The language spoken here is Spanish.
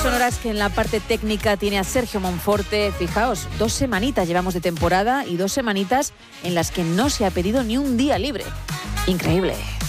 sonoras que en la parte técnica tiene a Sergio Monforte. Fijaos, 2 semanitas llevamos de temporada y 2 semanitas en las que no se ha pedido ni un día libre. Increíble.